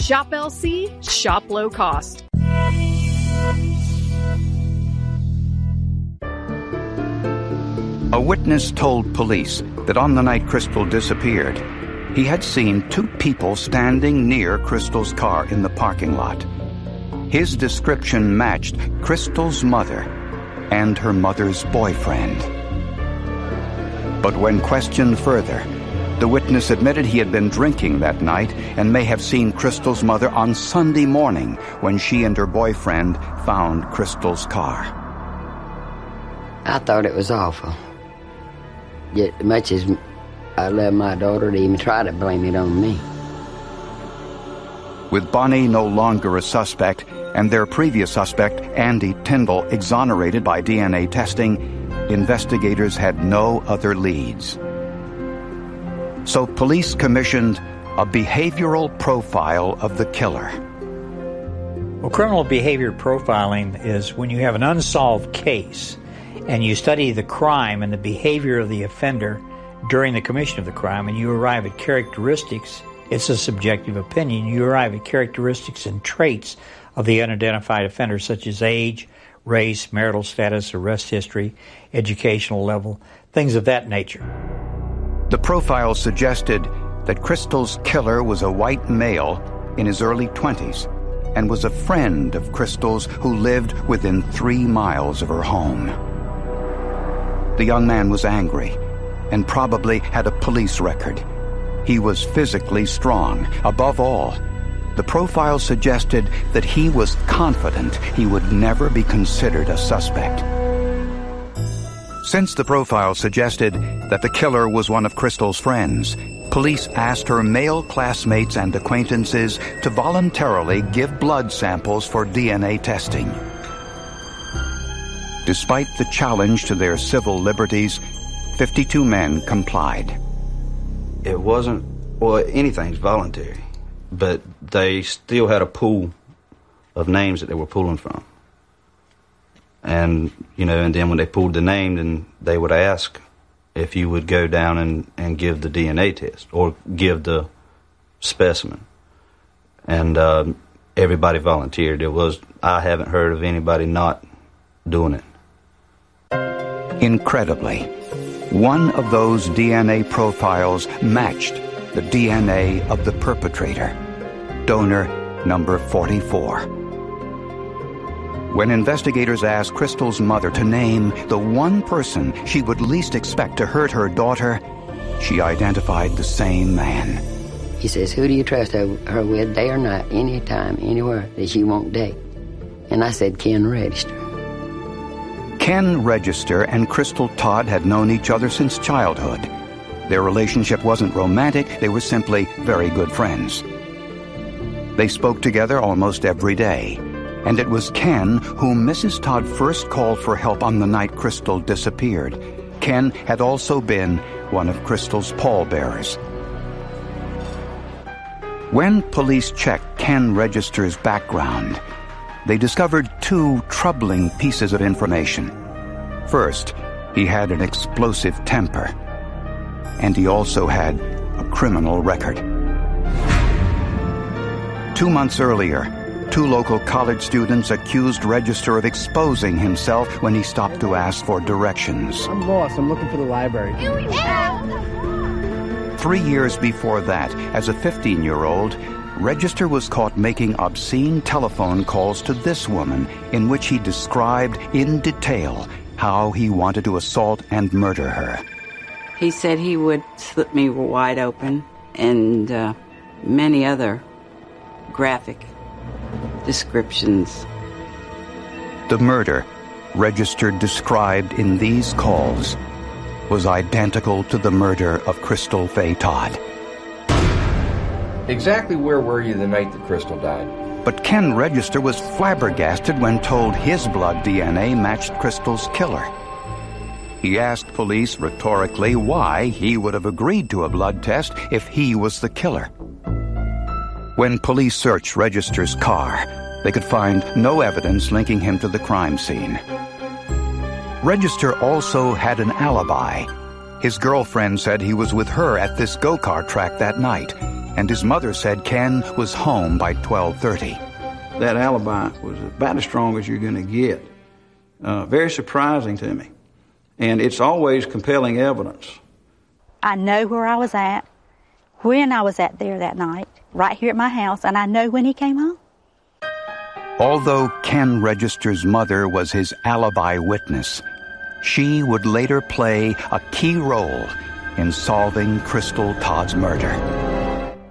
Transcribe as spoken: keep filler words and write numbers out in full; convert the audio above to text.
Shop L C, shop low cost. A witness told police that on the night Crystal disappeared, he had seen two people standing near Crystal's car in the parking lot. His description matched Crystal's mother and her mother's boyfriend. But when questioned further, the witness admitted he had been drinking that night and may have seen Crystal's mother on Sunday morning when she and her boyfriend found Crystal's car. I thought it was awful. Yet, as much as I love my daughter, to even try to blame it on me. With Bonnie no longer a suspect and their previous suspect, Andy Tyndall, exonerated by D N A testing, investigators had no other leads. So police commissioned a behavioral profile of the killer. Well, criminal behavior profiling is when you have an unsolved case and you study the crime and the behavior of the offender during the commission of the crime, and you arrive at characteristics. It's a subjective opinion. You arrive at characteristics and traits of the unidentified offender, such as age, race, marital status, arrest history, educational level, things of that nature. The profile suggested that Crystal's killer was a white male in his early twenties and was a friend of Crystal's who lived within three miles of her home. The young man was angry and probably had a police record. He was physically strong. Above all, the profile suggested that he was confident he would never be considered a suspect. Since the profile suggested that the killer was one of Crystal's friends, police asked her male classmates and acquaintances to voluntarily give blood samples for D N A testing. Despite the challenge to their civil liberties, fifty-two men complied. It wasn't, well, anything's voluntary, but they still had a pool of names that they were pulling from. And, you know, and then when they pulled the name, then they would ask if you would go down and, and give the D N A test or give the specimen. And um, everybody volunteered. It was, I haven't heard of anybody not doing it. Incredibly, one of those D N A profiles matched the D N A of the perpetrator, donor number forty-four. When investigators asked Crystal's mother to name the one person she would least expect to hurt her daughter, she identified the same man. He says, who do you trust her, her with, day or night, anytime, anywhere that she won't date? And I said, Ken Register. Ken Register and Crystal Todd had known each other since childhood. Their relationship wasn't romantic, they were simply very good friends. They spoke together almost every day, and it was Ken whom Missus Todd first called for help on the night Crystal disappeared. Ken had also been one of Crystal's pallbearers. When police checked Ken Register's background, they discovered two troubling pieces of information. First, he had an explosive temper, and he also had a criminal record. Two months earlier, two local college students accused Register of exposing himself when he stopped to ask for directions. I'm lost. I'm looking for the library. Three years before that, as a fifteen-year-old, Register was caught making obscene telephone calls to this woman in which he described in detail how he wanted to assault and murder her. He said he would slit me wide open, and uh, many other graphic descriptions. The murder Register described in these calls was identical to the murder of Crystal Faye Todd. Exactly where were you the night that Crystal died? But Ken Register was flabbergasted when told his blood D N A matched Crystal's killer. He asked police rhetorically why he would have agreed to a blood test if he was the killer. When police searched Register's car, they could find no evidence linking him to the crime scene. Register also had an alibi. His girlfriend said he was with her at this go-kart track that night, and his mother said Ken was home by twelve thirty. That alibi was about as strong as you're going to get. Uh, very surprising to me. And it's always compelling evidence. I know where I was at, when I was at there that night, right here at my house, and I know when he came home. Although Ken Register's mother was his alibi witness, she would later play a key role in solving Crystal Todd's murder.